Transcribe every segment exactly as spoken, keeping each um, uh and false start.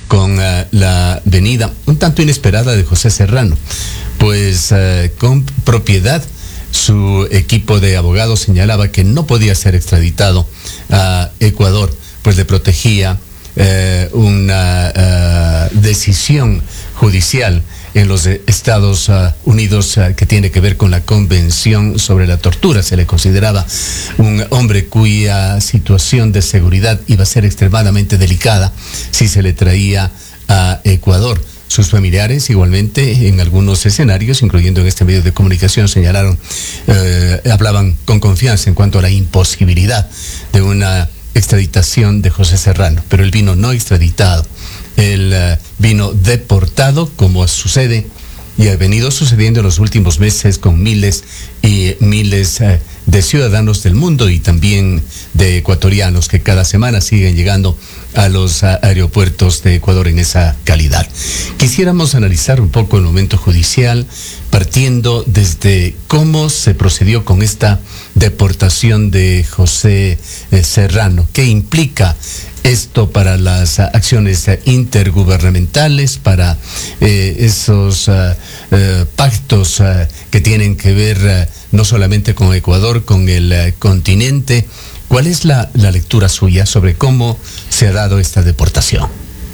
con uh, la venida un tanto inesperada de José Serrano, pues uh, con propiedad. Su equipo de abogados señalaba que no podía ser extraditado a Ecuador, pues le protegía eh, una uh, decisión judicial en los Estados uh, Unidos uh, que tiene que ver con la Convención sobre la Tortura. Se le consideraba un hombre cuya situación de seguridad iba a ser extremadamente delicada si se le traía a Ecuador. Sus familiares igualmente en algunos escenarios, incluyendo en este medio de comunicación, señalaron, eh, hablaban con confianza en cuanto a la imposibilidad de una extraditación de José Serrano, pero él vino no extraditado, él uh, vino deportado, como sucede y ha venido sucediendo en los últimos meses con miles y miles uh, de ciudadanos del mundo y también de ecuatorianos que cada semana siguen llegando a los uh, aeropuertos de Ecuador en esa calidad. Quisiéramos analizar un poco el momento judicial, partiendo desde cómo se procedió con esta deportación de José eh, Serrano. ¿Qué implica esto para las uh, acciones uh, intergubernamentales, para eh, esos uh, uh, pactos uh, que tienen que ver uh, no solamente con Ecuador, con el uh, continente? ¿Cuál es la, la lectura suya sobre cómo se ha dado esta deportación?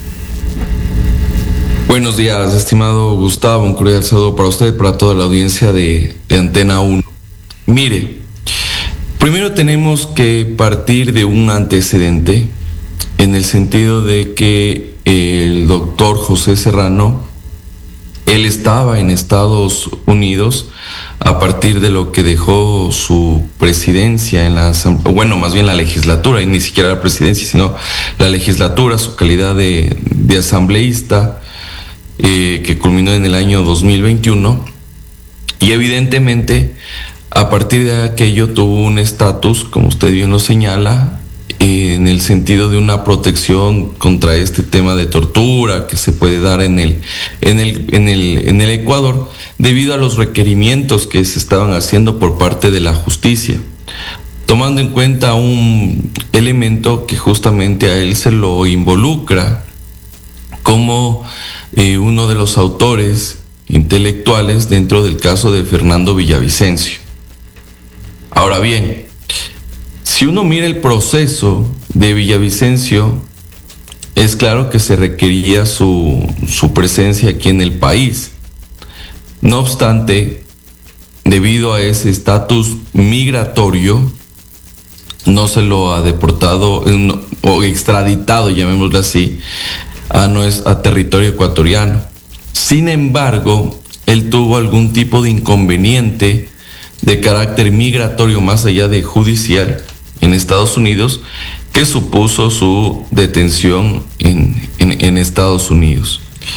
Buenos días, estimado Gustavo, un cordial saludo para usted y para toda la audiencia de, de Antena uno. Mire, primero tenemos que partir de un antecedente en el sentido de que el doctor José Serrano, él estaba en Estados Unidos a partir de lo que dejó su presidencia en la, bueno, más bien la legislatura, y ni siquiera la presidencia, sino la legislatura, su calidad de, de asambleísta, eh, que culminó en el año dos mil veintiuno, y evidentemente a partir de aquello tuvo un estatus, como usted bien lo señala, en el sentido de una protección contra este tema de tortura que se puede dar en el, en el, en el, en el Ecuador, debido a los requerimientos que se estaban haciendo por parte de la justicia, tomando en cuenta un elemento que justamente a él se lo involucra como eh, uno de los autores intelectuales dentro del caso de Fernando Villavicencio. Ahora bien, si uno mira el proceso de Villavicencio, es claro que se requería su, su presencia aquí en el país. No obstante, debido a ese estatus migratorio, no se lo ha deportado no, o extraditado, llamémoslo así, a, no es, a territorio ecuatoriano. Sin embargo, él tuvo algún tipo de inconveniente de carácter migratorio más allá de judicial en Estados Unidos, que supuso su detención en, en, en Estados Unidos.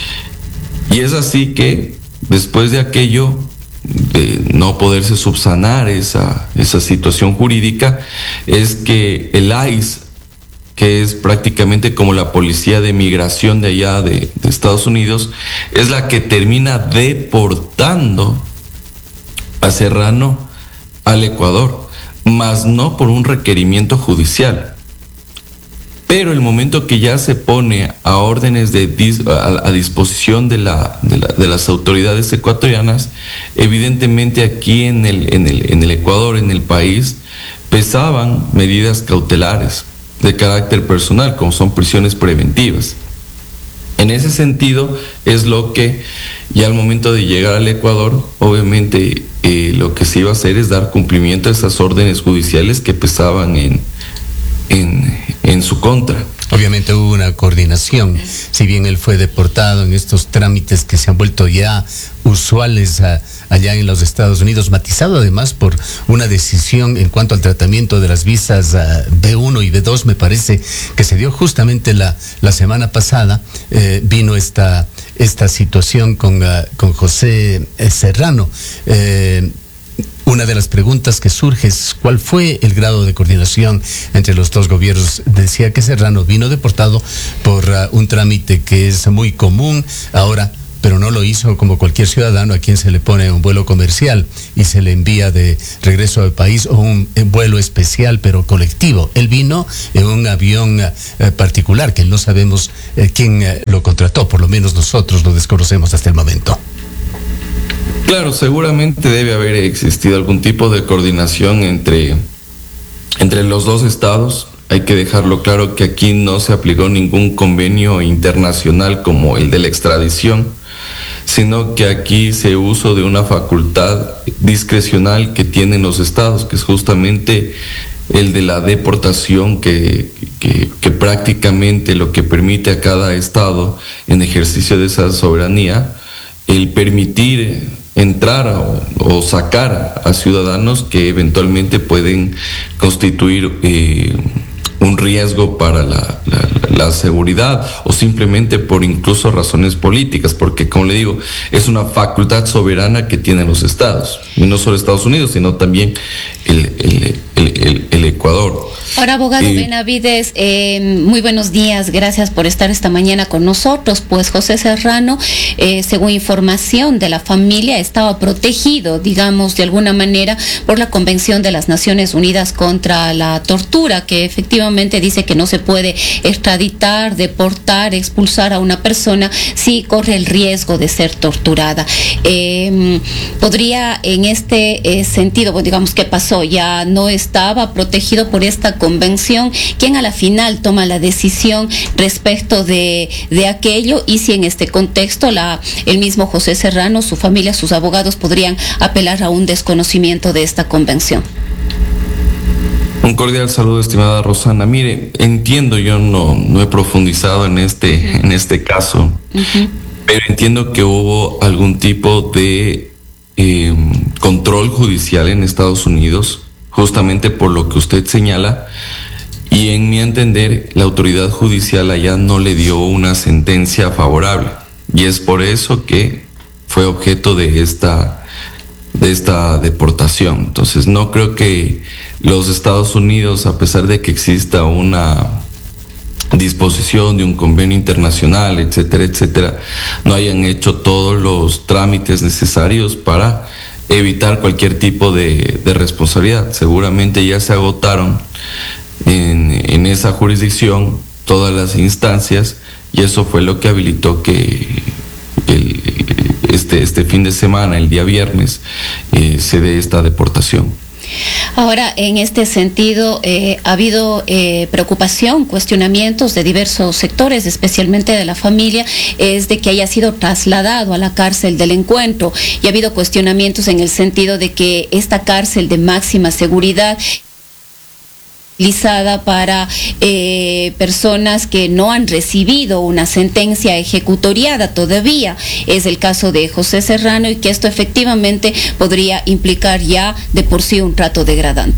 Y es así que después de aquello, de no poderse subsanar esa, esa situación jurídica, es que el I C E, que es prácticamente como la policía de migración de allá de, de Estados Unidos, es la que termina deportando a Serrano al Ecuador, mas no por un requerimiento judicial. Pero el momento que ya se pone a órdenes de dis, a, a disposición de, la, de, la, de las autoridades ecuatorianas, evidentemente aquí en el, en, el, en el Ecuador, en el país, pesaban medidas cautelares de carácter personal, como son prisiones preventivas. En ese sentido es lo que ya al momento de llegar al Ecuador, obviamente eh, lo que se iba a hacer es dar cumplimiento a esas órdenes judiciales que pesaban en, en, en su contra. Obviamente hubo una coordinación, si bien él fue deportado en estos trámites que se han vuelto ya usuales a, allá en los Estados Unidos, matizado además por una decisión en cuanto al tratamiento de las visas uh, B uno y B dos, me parece que se dio justamente la, la semana pasada, eh, vino esta, esta situación con, uh, con José eh, Serrano. Eh, Una de las preguntas que surge es cuál fue el grado de coordinación entre los dos gobiernos. Decía que Serrano vino deportado por uh, un trámite que es muy común ahora pero no lo hizo como cualquier ciudadano a quien se le pone un vuelo comercial y se le envía de regreso al país o un vuelo especial pero colectivo. Él vino en un avión eh, particular que no sabemos eh, quién eh, lo contrató, por lo menos nosotros lo desconocemos hasta el momento. Claro, seguramente debe haber existido algún tipo de coordinación entre, entre los dos estados. Hay que dejarlo claro que aquí no se aplicó ningún convenio internacional como el de la extradición, sino que aquí se usó de una facultad discrecional que tienen los estados, que es justamente el de la deportación, que, que, que prácticamente lo que permite a cada estado en ejercicio de esa soberanía, el permitir entrar o, o sacar a ciudadanos que eventualmente pueden constituir eh, un riesgo para la, la, la seguridad o simplemente por incluso razones políticas, porque como le digo, es una facultad soberana que tienen los estados, y no solo Estados Unidos, sino también el, el, el, el, el Ecuador. Ahora, abogado eh, Benavides, eh, muy buenos días, gracias por estar esta mañana con nosotros. Pues José Serrano, eh, según información de la familia, estaba protegido, digamos, de alguna manera por la Convención de las Naciones Unidas contra la Tortura, que efectivamente dice que no se puede extraditar, deportar, expulsar a una persona si corre el riesgo de ser torturada. Eh, ¿Podría en este eh, sentido, pues, digamos, qué pasó? ¿Ya no estaba protegido por esta convención? ¿Quién a la final toma la decisión respecto de, de aquello? Y si en este contexto la, el mismo José Serrano, su familia, sus abogados podrían apelar a un desconocimiento de esta convención. Un cordial saludo, estimada Rosana. Mire, entiendo, yo no, no he profundizado en este, uh-huh. en este caso, uh-huh. pero entiendo que hubo algún tipo de eh, control judicial en Estados Unidos, justamente por lo que usted señala, y en mi entender, la autoridad judicial allá no le dio una sentencia favorable, y es por eso que fue objeto de esta, de esta deportación. Entonces, no creo que los Estados Unidos, a pesar de que exista una disposición de un convenio internacional, etcétera, etcétera, no hayan hecho todos los trámites necesarios para evitar cualquier tipo de, de responsabilidad. Seguramente ya se agotaron en, en esa jurisdicción todas las instancias, y eso fue lo que habilitó que el, este, este fin de semana, el día viernes, eh, se dé esta deportación. Ahora, en este sentido, eh, ha habido eh, preocupación, cuestionamientos de diversos sectores, especialmente de la familia, es de que haya sido trasladado a la cárcel del encuentro, y ha habido cuestionamientos en el sentido de que esta cárcel de máxima seguridad utilizada para eh, personas que no han recibido una sentencia ejecutoriada todavía. Es el caso de José Serrano, y que esto efectivamente podría implicar ya de por sí un trato degradante.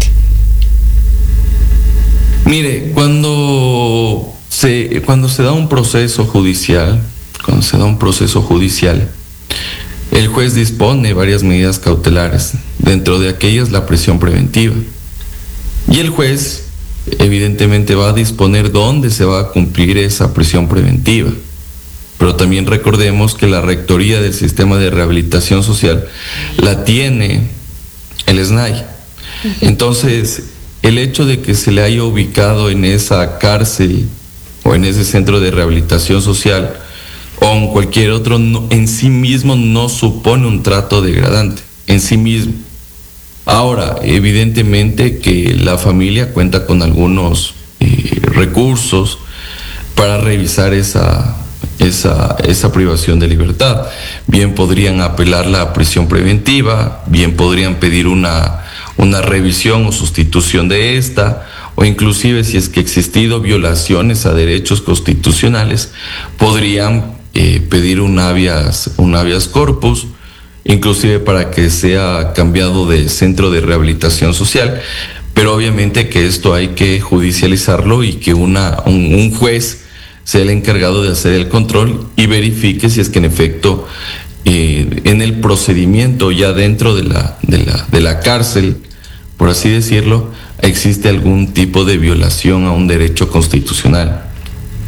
Mire, cuando se, cuando se da un proceso judicial, cuando se da un proceso judicial, el juez dispone varias medidas cautelares, dentro de aquellas la prisión preventiva. Y el juez evidentemente va a disponer dónde se va a cumplir esa prisión preventiva. Pero también recordemos que la rectoría del sistema de rehabilitación social la tiene el S N A I. Entonces, el hecho de que se le haya ubicado en esa cárcel o en ese centro de rehabilitación social o en cualquier otro, no, en sí mismo no supone un trato degradante, en sí mismo. Ahora, evidentemente que la familia cuenta con algunos eh, recursos para revisar esa, esa, esa privación de libertad. Bien podrían apelar la prisión preventiva, bien podrían pedir una, una revisión o sustitución de esta, o inclusive si es que existido violaciones a derechos constitucionales, podrían eh, pedir un habeas, un habeas corpus, inclusive para que sea cambiado de centro de rehabilitación social, pero obviamente que esto hay que judicializarlo y que una, un, un juez sea el encargado de hacer el control y verifique si es que en efecto eh, en el procedimiento ya dentro de la, de la, de la cárcel, por así decirlo, existe algún tipo de violación a un derecho constitucional.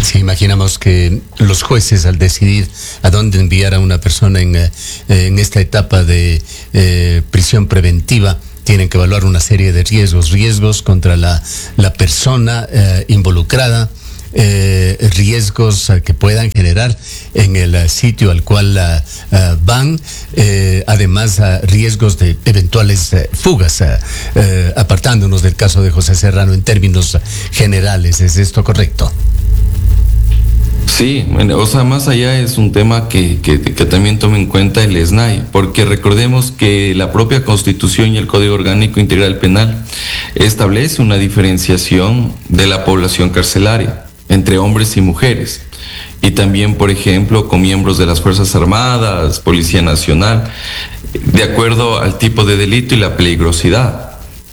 Sí, imaginamos que los jueces, al decidir a dónde enviar a una persona en, eh, en esta etapa de eh, prisión preventiva, tienen que evaluar una serie de riesgos, riesgos contra la, la persona eh, involucrada, eh, riesgos uh, que puedan generar en el uh, sitio al cual uh, uh, van, eh, además uh, riesgos de eventuales uh, fugas, uh, uh, apartándonos del caso de José Serrano en términos uh, generales. ¿Es esto correcto? Sí, bueno, o sea, más allá es un tema que, que, que también tome en cuenta el S N A I, porque recordemos que la propia Constitución y el Código Orgánico Integral Penal establece una diferenciación de la población carcelaria entre hombres y mujeres, y también, por ejemplo, con miembros de las Fuerzas Armadas, Policía Nacional, de acuerdo al tipo de delito y la peligrosidad.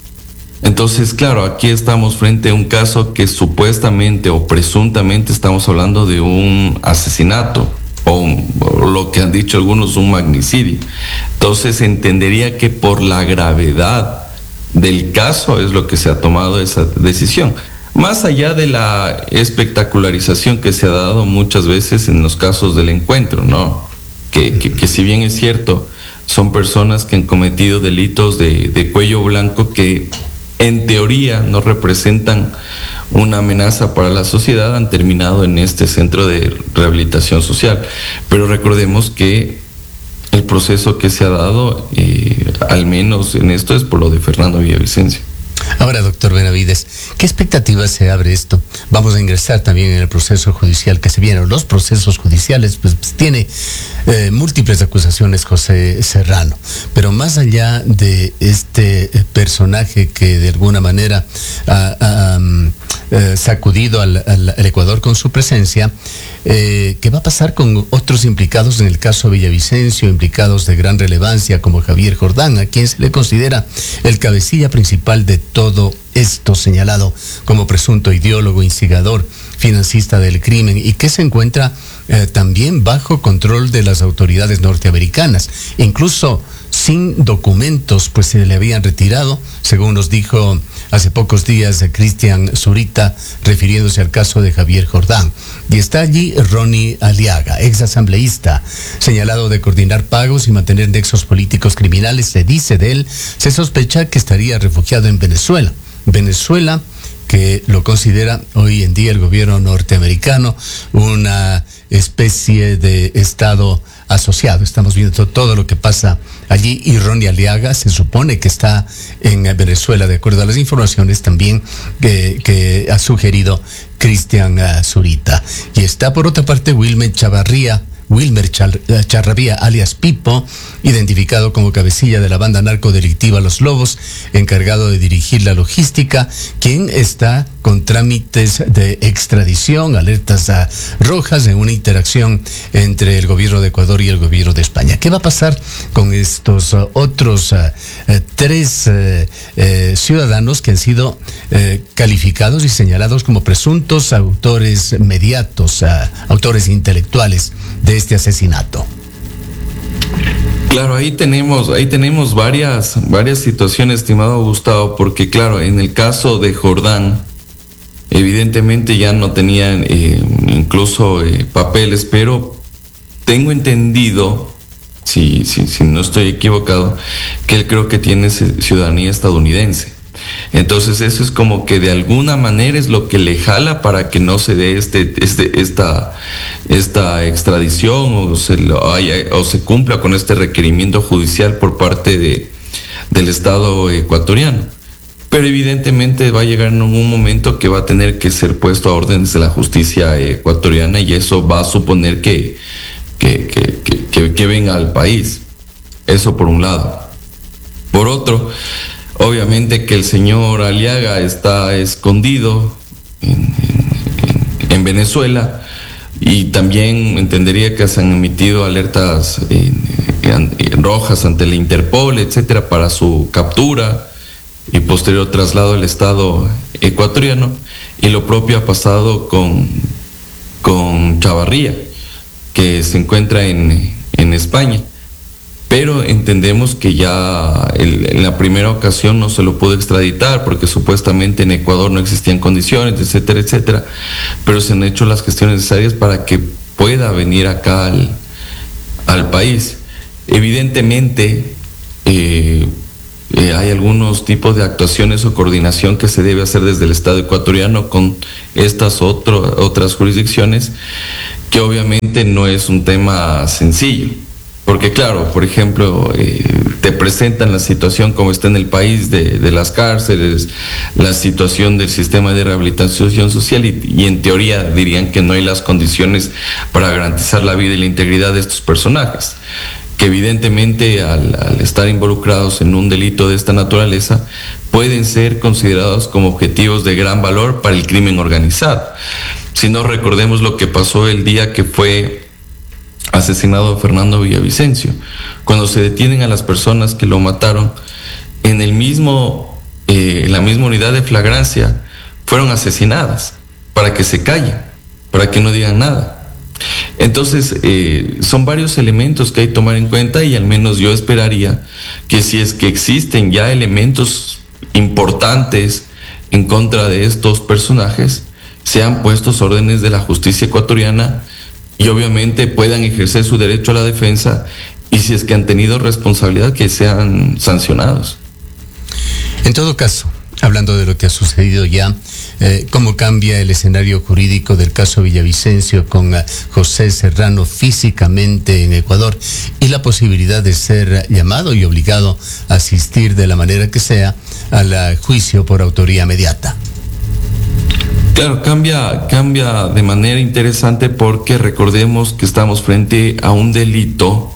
Entonces, claro, aquí estamos frente a un caso que supuestamente o presuntamente estamos hablando de un asesinato o, un, o lo que han dicho algunos, un magnicidio. Entonces, entendería que por la gravedad del caso es lo que se ha tomado esa decisión. Más allá de la espectacularización que se ha dado muchas veces en los casos del encuentro, ¿no? Que, que, que si bien es cierto, son personas que han cometido delitos de, de cuello blanco que en teoría no representan una amenaza para la sociedad, han terminado en este centro de rehabilitación social. Pero recordemos que el proceso que se ha dado, eh, al menos en esto, es por lo de Fernando Villavicencio. Ahora, doctor Benavides, ¿qué expectativas se abre esto? Vamos a ingresar también en el proceso judicial que se viene. Los procesos judiciales, pues, pues tiene eh, múltiples acusaciones José Serrano, pero más allá de este eh, personaje que de alguna manera ha, ha um, eh, sacudido al, al, al Ecuador con su presencia, eh, ¿qué va a pasar con otros implicados en el caso Villavicencio, implicados de gran relevancia como Javier Jordán, a quien se le considera el cabecilla principal de todo esto, señalado como presunto ideólogo, instigador, financista del crimen, y que se encuentra eh, también bajo control de las autoridades norteamericanas, incluso sin documentos, pues se le habían retirado, según nos dijo hace pocos días Cristian Zurita, refiriéndose al caso de Javier Jordán. Y está allí Ronnie Aliaga, ex asambleísta, señalado de coordinar pagos y mantener nexos políticos criminales. Se dice de él, se sospecha que estaría refugiado en Venezuela. Venezuela, que lo considera hoy en día el gobierno norteamericano una especie de estado asociado. Estamos viendo todo lo que pasa allí, y Ronnie Aliaga se supone que está en Venezuela, de acuerdo a las informaciones también que, que ha sugerido Cristian uh, Zurita. Y está por otra parte Wilmer Chavarría, Wilmer Charravía, alias Pipo, identificado como cabecilla de la banda narcodelictiva Los Lobos, encargado de dirigir la logística, quien está con trámites de extradición, alertas uh, rojas en una interacción entre el gobierno de Ecuador y el gobierno de España. ¿Qué va a pasar con estos uh, otros uh, uh, tres uh, uh, ciudadanos que han sido uh, calificados y señalados como presuntos autores mediatos, uh, autores intelectuales de este asesinato? Claro, ahí tenemos, ahí tenemos varias, varias situaciones, estimado Gustavo, porque claro, en el caso de Jordán, evidentemente ya no tenían eh, incluso eh, papeles, pero tengo entendido, si, si, si no estoy equivocado, que él creo que tiene ciudadanía estadounidense. Entonces eso es como que de alguna manera es lo que le jala para que no se dé este, este, esta, esta extradición o se, lo haya, o se cumpla con este requerimiento judicial por parte de, del Estado ecuatoriano. Pero evidentemente va a llegar en un momento que va a tener que ser puesto a órdenes de la justicia ecuatoriana, y eso va a suponer que, que, que, que, que, que venga al país. Eso por un lado. Por otro, obviamente que el señor Aliaga está escondido en, en, en Venezuela, y también entendería que se han emitido alertas en, en, en rojas ante la Interpol, etcétera, para su captura y posterior traslado al Estado ecuatoriano. Y lo propio ha pasado con, con Chavarría, que se encuentra en, en España. pero entendemos que ya el, en la primera ocasión no se lo pudo extraditar porque supuestamente en Ecuador no existían condiciones, etcétera, etcétera, pero se han hecho las gestiones necesarias para que pueda venir acá al, al país. Evidentemente, eh, eh, hay algunos tipos de actuaciones o coordinación que se debe hacer desde el Estado ecuatoriano con estas otro, otras jurisdicciones, que obviamente no es un tema sencillo. Porque claro, por ejemplo, eh, te presentan la situación como está en el país de, de las cárceles, la situación del sistema de rehabilitación social y, y en teoría dirían que no hay las condiciones para garantizar la vida y la integridad de estos personajes, que evidentemente al, al estar involucrados en un delito de esta naturaleza pueden ser considerados como objetivos de gran valor para el crimen organizado. Si no, recordemos lo que pasó el día que fue asesinado Fernando Villavicencio, cuando se detienen a las personas que lo mataron en el mismo, eh, en la misma unidad de flagrancia, fueron asesinadas para que se callen, para que no digan nada. Entonces, eh, son varios elementos que hay que tomar en cuenta y al menos yo esperaría que si es que existen ya elementos importantes en contra de estos personajes, sean puestos órdenes de la justicia ecuatoriana y obviamente puedan ejercer su derecho a la defensa y si es que han tenido responsabilidad que sean sancionados. En todo caso, hablando de lo que ha sucedido ya, eh, ¿cómo cambia el escenario jurídico del caso Villavicencio con uh, José Serrano físicamente en Ecuador y la posibilidad de ser llamado y obligado a asistir de la manera que sea al uh, juicio por autoría mediata? Claro, cambia, cambia de manera interesante porque recordemos que estamos frente a un delito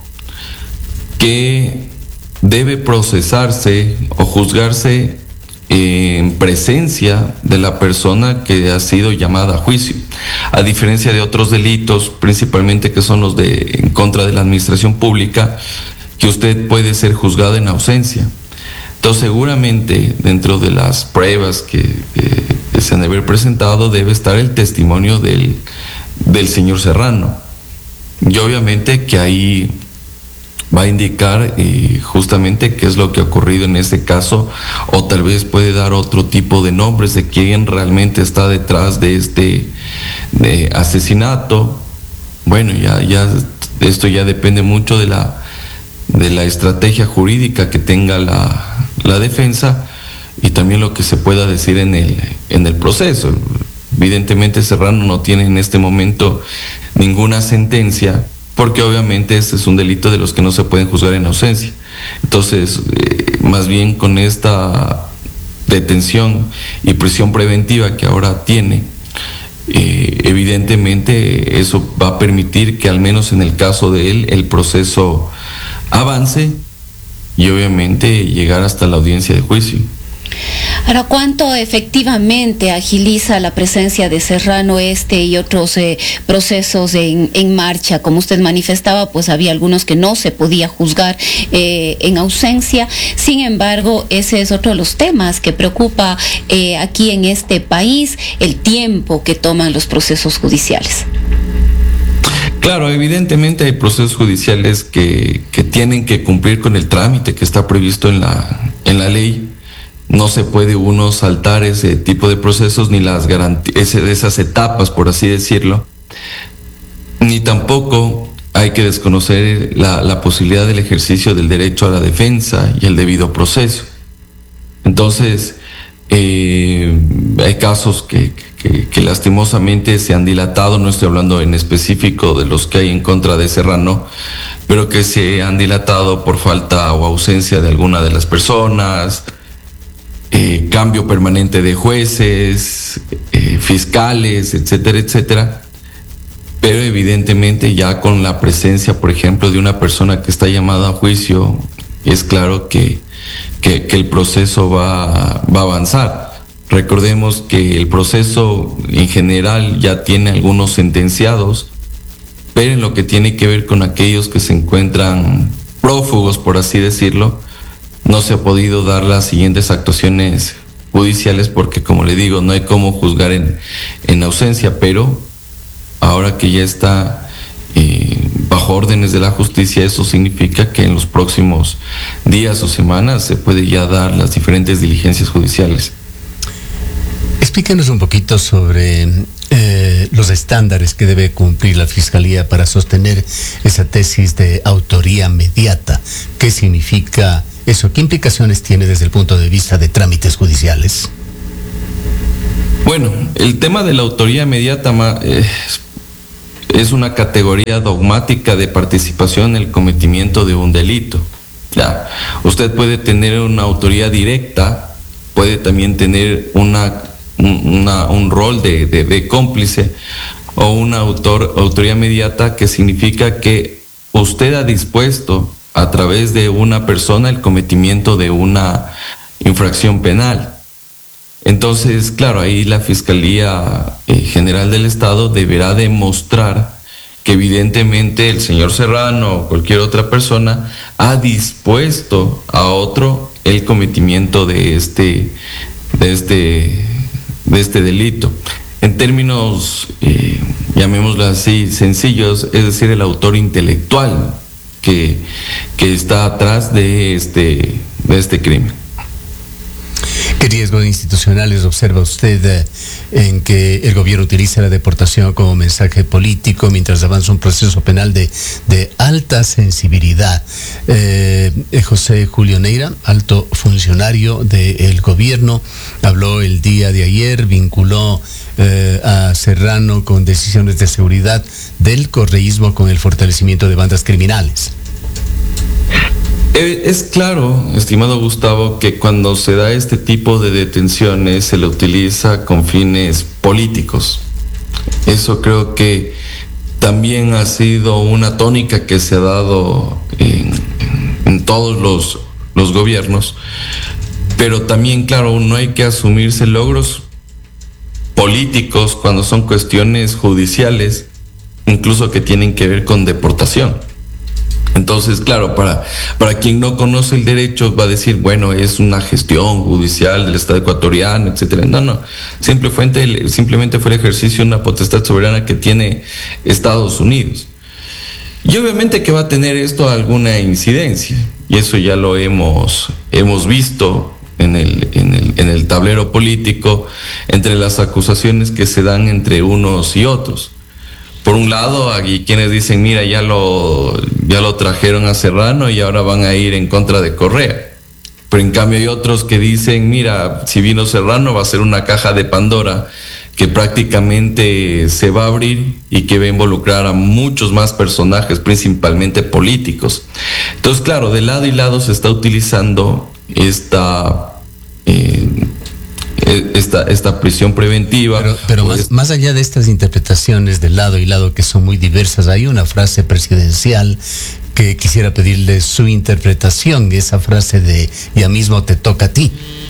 que debe procesarse o juzgarse en presencia de la persona que ha sido llamada a juicio, a diferencia de otros delitos, principalmente que son los de en contra de la administración pública, que usted puede ser juzgado en ausencia. Entonces, seguramente dentro de las pruebas que, que, que se han de haber presentado debe estar el testimonio del, del señor Serrano. Y obviamente que ahí va a indicar eh, justamente qué es lo que ha ocurrido en este caso, o tal vez puede dar otro tipo de nombres de quién realmente está detrás de este de asesinato. Bueno, ya, ya esto ya depende mucho de la de la estrategia jurídica que tenga la, la defensa y también lo que se pueda decir en el, en el proceso. Evidentemente Serrano no tiene en este momento ninguna sentencia porque obviamente este es un delito de los que no se pueden juzgar en ausencia. Entonces, eh, más bien con esta detención y prisión preventiva que ahora tiene, eh, evidentemente eso va a permitir que al menos en el caso de él el proceso avance y obviamente llegar hasta la audiencia de juicio. Ahora, ¿cuánto efectivamente agiliza la presencia de Serrano este y otros eh, procesos en, en marcha? Como usted manifestaba, pues había algunos que no se podía juzgar eh, en ausencia. Sin embargo, ese es otro de los temas que preocupa eh, aquí en este país, el tiempo que toman los procesos judiciales. Claro, evidentemente hay procesos judiciales que, que tienen que cumplir con el trámite que está previsto en la, en la ley. No se puede uno saltar ese tipo de procesos ni las garantías, esas etapas, por así decirlo, ni tampoco hay que desconocer la, la posibilidad del ejercicio del derecho a la defensa y el debido proceso. Entonces, eh, hay casos que, que, que lastimosamente se han dilatado, no estoy hablando en específico de los que hay en contra de Serrano, pero que se han dilatado por falta o ausencia de alguna de las personas, Eh, cambio permanente de jueces, eh, fiscales, etcétera, etcétera, pero evidentemente ya con la presencia, por ejemplo, de una persona que está llamada a juicio, es claro que, que, que el proceso va, va a avanzar. Recordemos que el proceso en general ya tiene algunos sentenciados, pero en lo que tiene que ver con aquellos que se encuentran prófugos, por así decirlo, no se ha podido dar las siguientes actuaciones judiciales porque, como le digo, no hay cómo juzgar en, en ausencia, pero ahora que ya está, eh, bajo órdenes de la justicia, eso significa que en los próximos días o semanas se puede ya dar las diferentes diligencias judiciales. Explíquenos un poquito sobre eh, los estándares que debe cumplir la Fiscalía para sostener esa tesis de autoría mediata. ¿Qué significa eso? ¿Qué implicaciones tiene desde el punto de vista de trámites judiciales? Bueno, el tema de la autoría mediata eh, es una categoría dogmática de participación en el cometimiento de un delito. Ya, usted puede tener una autoría directa, puede también tener una, una un rol de, de, de cómplice o una autor, autoría mediata, que significa que usted ha dispuesto a través de una persona el cometimiento de una infracción penal. Entonces, claro, ahí la Fiscalía eh, General del Estado deberá demostrar que evidentemente el señor Serrano o cualquier otra persona ha dispuesto a otro el cometimiento de este, de este, de este delito. En términos, eh, llamémoslo así, sencillos, es decir, el autor intelectual que, que está atrás de este, de este crimen. ¿Qué riesgos institucionales observa usted eh, en que el gobierno utilice la deportación como mensaje político mientras avanza un proceso penal de, de alta sensibilidad? Eh, José Julio Neira, alto funcionario del gobierno, habló el día de ayer, vinculó eh, a Serrano con decisiones de seguridad del correísmo con el fortalecimiento de bandas criminales. Es claro, estimado Gustavo, que cuando se da este tipo de detenciones se le utiliza con fines políticos. Eso creo que también ha sido una tónica que se ha dado en, en todos los, los gobiernos, pero también, claro, no hay que asumirse logros políticos cuando son cuestiones judiciales, incluso que tienen que ver con deportación. Entonces, claro, para, para quien no conoce el derecho va a decir, bueno, es una gestión judicial del Estado ecuatoriano, etcétera. No, no, simplemente, simplemente fue el ejercicio de una potestad soberana que tiene Estados Unidos. Y obviamente que va a tener esto alguna incidencia, y eso ya lo hemos, hemos visto en el, en el, en el tablero político, entre las acusaciones que se dan entre unos y otros. Por un lado, hay quienes dicen, mira, ya lo, ya lo trajeron a Serrano y ahora van a ir en contra de Correa. Pero en cambio hay otros que dicen, mira, si vino Serrano va a ser una caja de Pandora que prácticamente se va a abrir y que va a involucrar a muchos más personajes, principalmente políticos. Entonces, claro, de lado y lado se está utilizando esta... Eh, Esta, esta prisión preventiva. Pero, pero más, más allá de estas interpretaciones de lado y lado que son muy diversas, hay una frase presidencial que quisiera pedirle su interpretación, esa frase de ya mismo te toca a ti.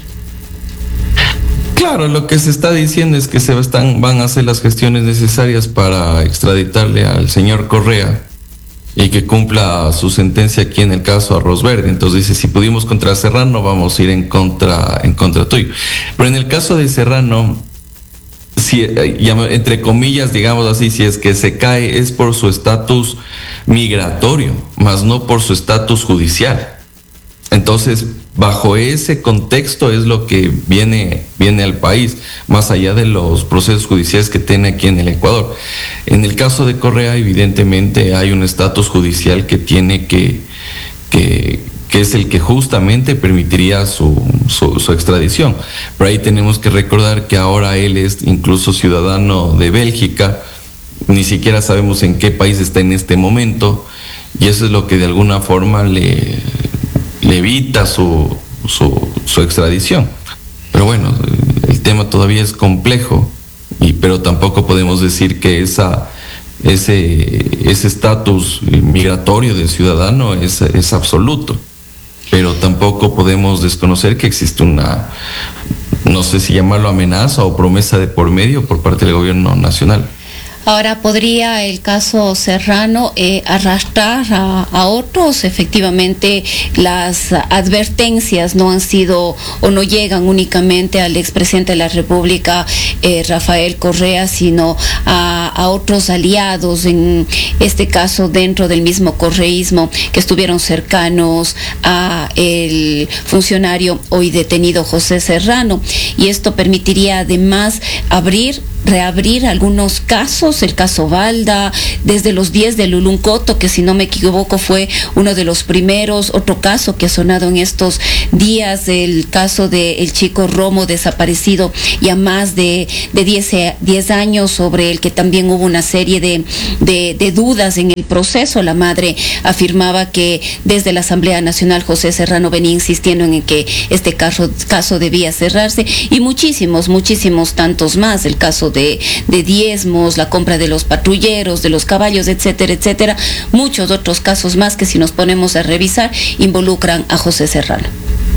Claro, lo que se está diciendo es que se están, van a hacer las gestiones necesarias para extraditarle al señor Correa y que cumpla su sentencia aquí en el caso Arroz Verde. Entonces dice, si pudimos contra Serrano, vamos a ir en contra, en contra tuyo. Pero en el caso de Serrano, si, entre comillas, digamos así, si es que se cae, es por su estatus migratorio, más no por su estatus judicial. Entonces, bajo ese contexto es lo que viene, viene al país, más allá de los procesos judiciales que tiene aquí en el Ecuador. En el caso de Correa, evidentemente hay un estatus judicial que tiene que, que, que es el que justamente permitiría su, su, su extradición. Pero ahí tenemos que recordar que ahora él es incluso ciudadano de Bélgica, ni siquiera sabemos en qué país está en este momento, y eso es lo que de alguna forma le... le evita su, su, su extradición. Pero bueno, el tema todavía es complejo, y, pero tampoco podemos decir que esa, ese ese estatus migratorio del ciudadano es, es absoluto. Pero tampoco podemos desconocer que existe una, no sé si llamarlo amenaza o promesa de por medio por parte del gobierno nacional. Ahora, ¿podría el caso Serrano eh, arrastrar a, a otros? Efectivamente, las advertencias no han sido o no llegan únicamente al expresidente de la República, eh, Rafael Correa, sino a, a otros aliados, en este caso dentro del mismo correísmo, que estuvieron cercanos a el funcionario hoy detenido José Serrano. Y esto permitiría además abrir reabrir algunos casos, el caso Balda, desde los diez de Luluncoto, que si no me equivoco fue uno de los primeros, otro caso que ha sonado en estos días, el caso del chico Romo desaparecido ya más de, de diez años, sobre el que también hubo una serie de, de, de dudas en el proceso. La madre afirmaba que desde la Asamblea Nacional José Serrano venía insistiendo en que este caso, caso debía cerrarse, y muchísimos, muchísimos tantos más, el caso De, de diezmos, la compra de los patrulleros, de los caballos, etcétera, etcétera, muchos otros casos más que, si nos ponemos a revisar, involucran a José Serrano.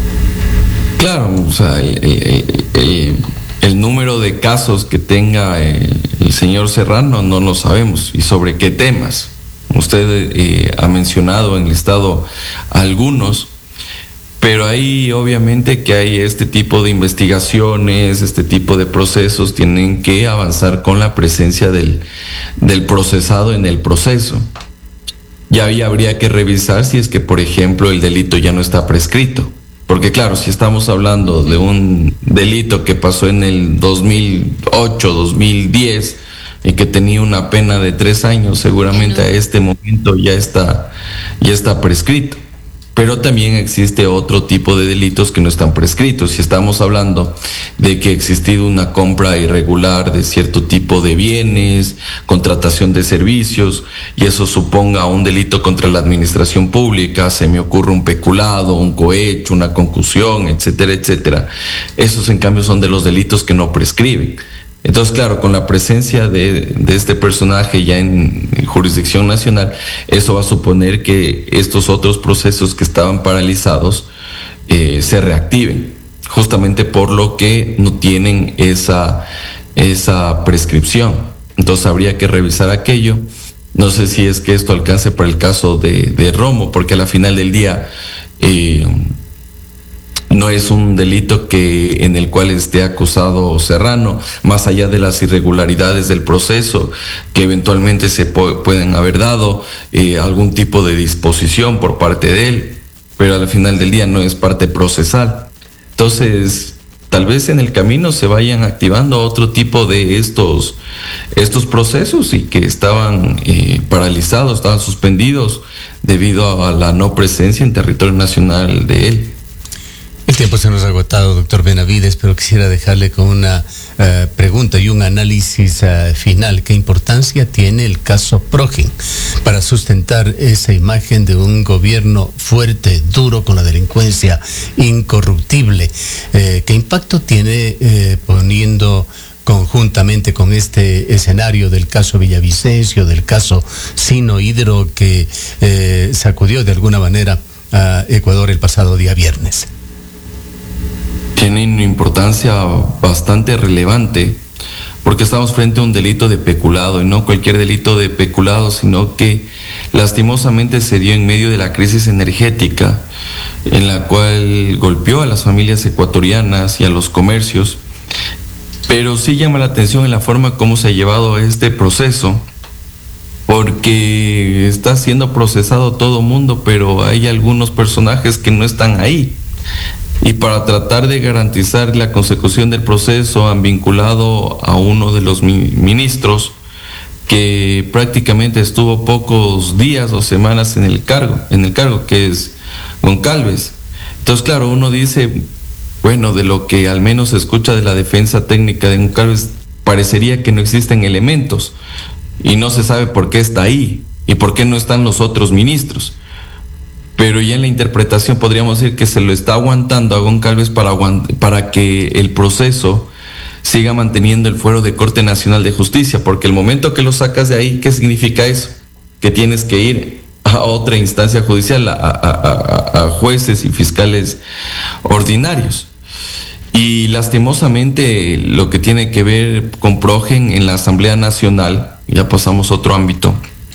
Claro, o sea, el, el, el, el número de casos que tenga el, el señor Serrano no lo sabemos, y sobre qué temas. Usted eh, ha mencionado en el estado algunos, pero ahí obviamente que hay este tipo de investigaciones, este tipo de procesos, tienen que avanzar con la presencia del, del procesado en el proceso. Y ahí habría que revisar si es que, por ejemplo, el delito ya no está prescrito. Porque claro, si estamos hablando de un delito que pasó en el dos mil ocho, dos mil diez, y que tenía una pena de tres años, seguramente a este momento ya está, ya está prescrito. Pero también existe otro tipo de delitos que no están prescritos. Si estamos hablando de que ha existido una compra irregular de cierto tipo de bienes, contratación de servicios, y eso suponga un delito contra la administración pública, se me ocurre un peculado, un cohecho, una concusión, etcétera, etcétera. Esos, en cambio, son de los delitos que no prescriben. Entonces, claro, con la presencia de, de este personaje ya en, en jurisdicción nacional, eso va a suponer que estos otros procesos que estaban paralizados eh, se reactiven, justamente por lo que no tienen esa, esa prescripción. Entonces habría que revisar aquello. No sé si es que esto alcance para el caso de, de Romo, porque a la final del día Eh, no es un delito que en el cual esté acusado Serrano, más allá de las irregularidades del proceso que eventualmente se po- pueden haber dado, eh, algún tipo de disposición por parte de él, pero al final del día no es parte procesal. Entonces, tal vez en el camino se vayan activando otro tipo de estos, estos procesos, y que estaban eh, paralizados, estaban suspendidos debido a la no presencia en territorio nacional de él. El tiempo se nos ha agotado, doctor Benavides, pero quisiera dejarle con una uh, pregunta y un análisis uh, final. ¿Qué importancia tiene el caso Progen para sustentar esa imagen de un gobierno fuerte, duro con la delincuencia, incorruptible? Eh, ¿Qué impacto tiene eh, poniendo conjuntamente con este escenario del caso Villavicencio, del caso Sino Hidro, que eh, sacudió de alguna manera a Ecuador el pasado día viernes? Tiene una importancia bastante relevante, porque estamos frente a un delito de peculado, y no cualquier delito de peculado, sino que lastimosamente se dio en medio de la crisis energética, en la cual golpeó a las familias ecuatorianas y a los comercios. Pero sí llama la atención en la forma como se ha llevado este proceso, porque está siendo procesado todo mundo, pero hay algunos personajes que no están ahí. Y para tratar de garantizar la consecución del proceso han vinculado a uno de los ministros que prácticamente estuvo pocos días o semanas en el cargo, en el cargo que es Goncalves. Entonces, claro, uno dice, bueno, de lo que al menos se escucha de la defensa técnica de Goncalves, parecería que no existen elementos y no se sabe por qué está ahí y por qué no están los otros ministros. Pero ya en la interpretación podríamos decir que se lo está aguantando a Goncalves para, para que el proceso siga manteniendo el fuero de Corte Nacional de Justicia, porque el momento que lo sacas de ahí, ¿qué significa eso? Que tienes que ir a otra instancia judicial, a, a, a, a jueces y fiscales ordinarios. Y lastimosamente lo que tiene que ver con Progen en la Asamblea Nacional, ya pasamos a otro ámbito.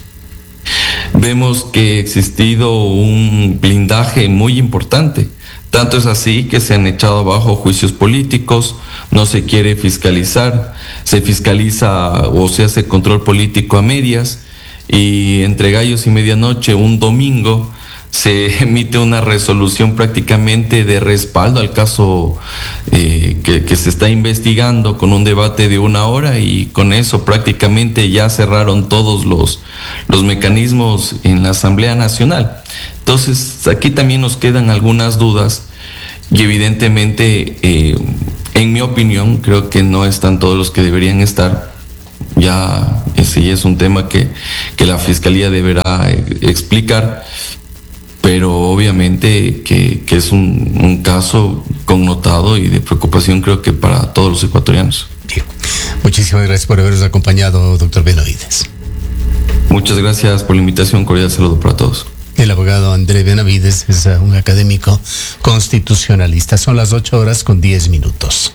Vemos que ha existido un blindaje muy importante. Tanto es así que se han echado abajo juicios políticos, no se quiere fiscalizar, se fiscaliza o se hace control político a medias, y entre gallos y medianoche, un domingo, se emite una resolución prácticamente de respaldo al caso eh, que, que se está investigando, con un debate de una hora, y con eso prácticamente ya cerraron todos los, los mecanismos en la Asamblea Nacional. Entonces aquí también nos quedan algunas dudas y evidentemente, eh, en mi opinión, creo que no están todos los que deberían estar. Ya ese ya es un tema que, que la Fiscalía deberá eh, explicar, pero obviamente que, que es un, un caso connotado y de preocupación, creo que para todos los ecuatorianos. Bien. Muchísimas gracias por habernos acompañado, doctor Benavides. Muchas gracias por la invitación, cordial saludo para todos. El abogado André Benavides es un académico constitucionalista. Son las ocho horas con diez minutos.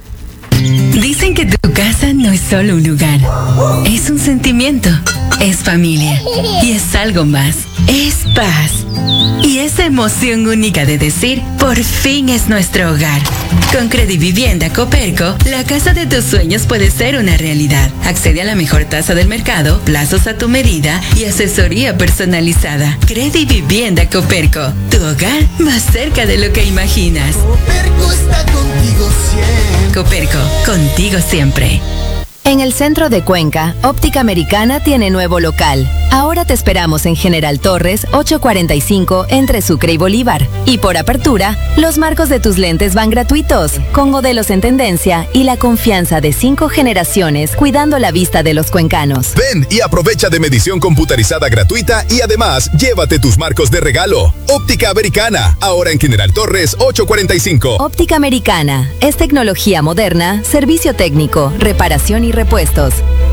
Dicen que tu casa no es solo un lugar, es un sentimiento, es familia y es algo más, es paz. Y esa emoción única de decir, por fin es nuestro hogar. Con Credivivienda Coperco, la casa de tus sueños puede ser una realidad. Accede a la mejor tasa del mercado, plazos a tu medida y asesoría personalizada. Credivivienda Coperco, tu hogar más cerca de lo que imaginas. Coperco está contigo siempre. Coperco, contigo siempre. En el centro de Cuenca, Óptica Americana tiene nuevo local. Ahora te esperamos en General Torres ocho cuarenta y cinco entre Sucre y Bolívar. Y por apertura, los marcos de tus lentes van gratuitos, con modelos en tendencia y la confianza de cinco generaciones cuidando la vista de los cuencanos. Ven y aprovecha de medición computarizada gratuita y además llévate tus marcos de regalo. Óptica Americana, ahora en General Torres ocho cuarenta y cinco. Óptica Americana es tecnología moderna, servicio técnico, reparación y repuestos.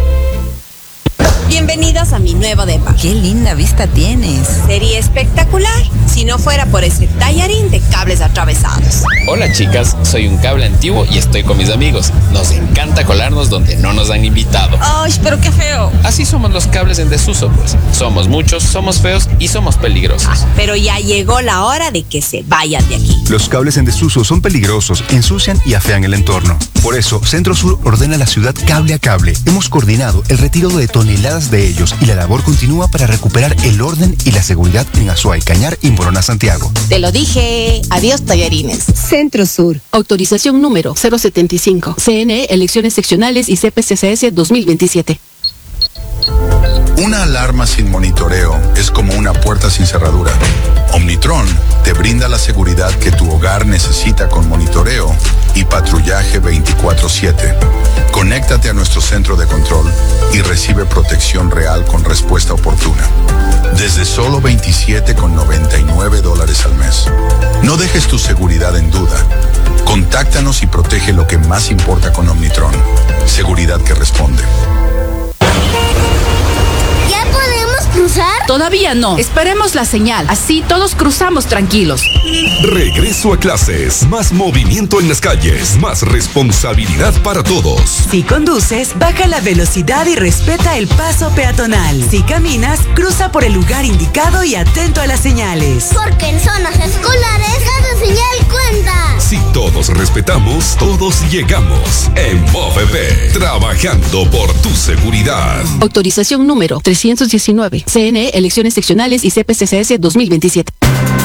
Bienvenidos a mi nuevo depa. ¡Qué linda vista tienes! Sería espectacular si no fuera por ese tallarín de cables atravesados. Hola chicas, soy un cable antiguo y estoy con mis amigos. Nos encanta colarnos donde no nos han invitado. ¡Ay, pero qué feo! Así somos los cables en desuso, pues. Somos muchos, somos feos y somos peligrosos. Ah, pero ya llegó la hora de que se vayan de aquí. Los cables en desuso son peligrosos, ensucian y afean el entorno. Por eso, Centro Sur ordena a la ciudad cable a cable. Hemos coordinado el retiro de toneladas de ellos y la labor continúa para recuperar el orden y la seguridad en Azuay, Cañar y Morona, Santiago. Te lo dije. Adiós, tallarines. Centro Sur. Autorización número cero setenta y cinco. C N E, elecciones seccionales y C P C C S dos mil veintisiete. Una alarma sin monitoreo es como una puerta sin cerradura. Omnitron te brinda la seguridad que tu hogar necesita con monitoreo y patrullaje veinticuatro siete. Conéctate a nuestro centro de control y recibe protección real con respuesta oportuna. Desde solo veintisiete con noventa y nueve dólares al mes. No dejes tu seguridad en duda. Contáctanos y protege lo que más importa con Omnitron. Seguridad que responde. ¿Cruzar? Todavía no. Esperemos la señal. Así todos cruzamos tranquilos. Regreso a clases. Más movimiento en las calles. Más responsabilidad para todos. Si conduces, baja la velocidad y respeta el paso peatonal. Si caminas, cruza por el lugar indicado y atento a las señales. Porque en zonas escolares cada señal cuenta. Si todos respetamos, todos llegamos. En MOVEP, trabajando por tu seguridad. Autorización número trescientos diecinueve. C N E, elecciones seccionales y C P C C S dos mil veintisiete.